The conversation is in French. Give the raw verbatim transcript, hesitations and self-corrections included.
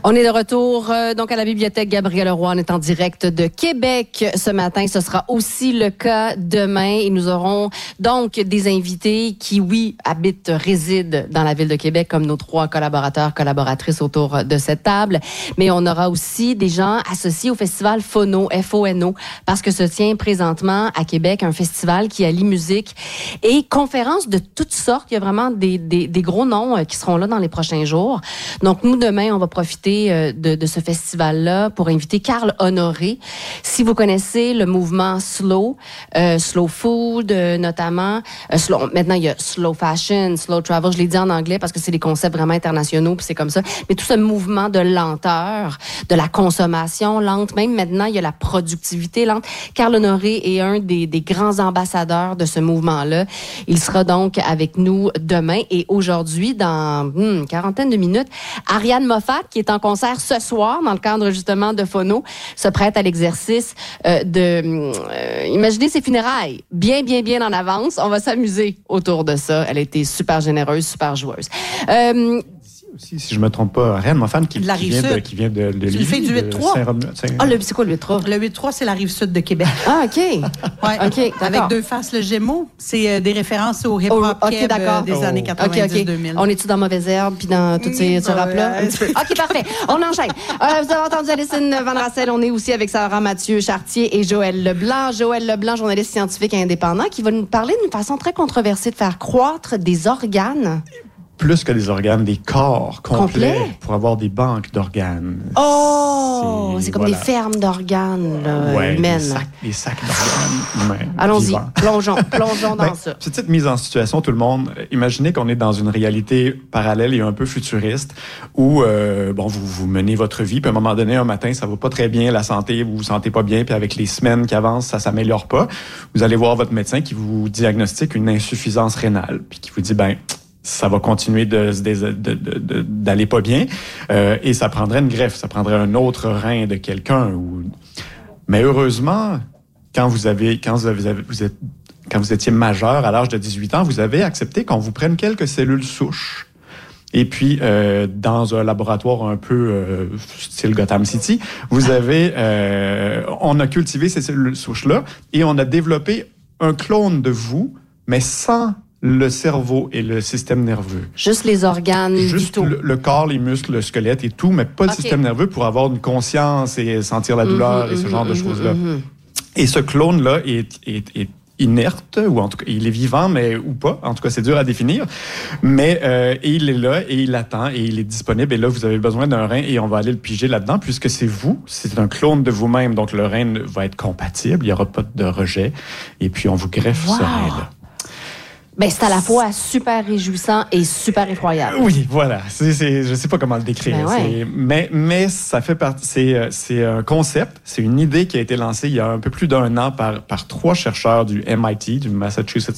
On est de retour euh, donc à la bibliothèque Gabriel Roy. On est en direct de Québec ce matin. Ce sera aussi le cas demain. Et nous aurons donc des invités qui, oui, habitent, résident dans la ville de Québec, comme nos trois collaborateurs, collaboratrices autour de cette table. Mais on aura aussi des gens associés au festival Phono, F O N O, parce que se tient présentement à Québec un festival qui allie musique et conférences de toutes sortes. Il y a vraiment des, des, des gros noms qui seront là dans les prochains jours. Donc, nous, demain, on va profiter de, de ce festival-là pour inviter Carl Honoré. Si vous connaissez le mouvement Slow, euh, Slow Food euh, notamment, euh, slow, maintenant il y a Slow Fashion, Slow Travel, je l'ai dit en anglais parce que c'est des concepts vraiment internationaux, puis c'est comme ça. Mais tout ce mouvement de lenteur, de la consommation lente, même maintenant il y a la productivité lente. Carl Honoré est un des, des grands ambassadeurs de ce mouvement-là. Il sera donc avec nous demain et aujourd'hui, dans hmm, une quarantaine de minutes, Ariane Moffat, qui est en concert ce soir dans le cadre justement de Phono, se prête à l'exercice euh, de euh, imaginer ses funérailles bien, bien, bien en avance. On va s'amuser autour de ça. Elle a été super généreuse, super joueuse. Euh, Aussi, si je me trompe pas, Ariane Moffat qui, qui vient de qui vient de, de Tu le fais du huit trois? Ah, le, c'est quoi le huit trois? Le huit trois, c'est la rive sud de Québec. Ah, OK. Ouais. OK, avec deux faces le Gémeaux. C'est euh, des références au hip-hop oh, okay, Keb, euh, des oh. années quatre-vingt-dix deux okay, okay. mille. On est-tu dans Mauvaise Herbe puis dans toutes ces ce rap-là? Ouais. OK, parfait. On enchaîne. Euh, vous avez entendu Alison Van Rassel. On est aussi avec Sarah Mathieu Chartier et Joël Leblanc. Joël Leblanc, journaliste scientifique et indépendant, qui va nous parler d'une façon très controversée de faire croître des organes. Plus que des organes, des corps complets Complet? pour avoir des banques d'organes. Oh! C'est, c'est comme voilà. des fermes d'organes là, ouais, humaines. Des sacs, des sacs d'organes humains. Allons-y, vivants. plongeons, plongeons dans ben, ça. Petite mise en situation, tout le monde. Imaginez qu'on est dans une réalité parallèle et un peu futuriste où euh, bon, vous, vous menez votre vie, puis à un moment donné, un matin, ça va pas très bien, la santé, vous vous sentez pas bien, puis avec les semaines qui avancent, ça s'améliore pas. Vous allez voir votre médecin qui vous diagnostique une insuffisance rénale, puis qui vous dit, ben ça va continuer de, de, de, de, d'aller pas bien, euh, et ça prendrait une greffe, ça prendrait un autre rein de quelqu'un. Ou... Mais heureusement, quand vous avez, quand vous avez, vous êtes, quand vous étiez majeur à l'âge de dix-huit ans, vous avez accepté qu'on vous prenne quelques cellules souches. Et puis, euh, dans un laboratoire un peu euh, style Gotham City, vous avez, euh, on a cultivé ces cellules souches-là et on a développé un clone de vous, mais sans le cerveau et le système nerveux. Juste les organes Juste vitaux. le, le corps, les muscles, le squelette et tout, mais pas okay. le système nerveux pour avoir une conscience et sentir la douleur mm-hmm, et ce genre mm-hmm, de choses-là. Mm-hmm. Et ce clone-là est, est, est inerte, ou en tout cas, il est vivant, mais ou pas. En tout cas, c'est dur à définir. Mais euh, et il est là, et il attend, et il est disponible. Et là, vous avez besoin d'un rein, et on va aller le piger là-dedans, puisque c'est vous, c'est un clone de vous-même. Donc, le rein va être compatible, il n'y aura pas de rejet. Et puis, on vous greffe wow. ce rein-là. Ben, c'est à la fois super réjouissant et super effroyable. Oui, voilà. C'est, c'est, je sais pas comment le décrire. Ben ouais. c'est, mais, mais ça fait partie. C'est, c'est un concept, c'est une idée qui a été lancée il y a un peu plus d'un an par, par trois chercheurs du M I T, du Massachusetts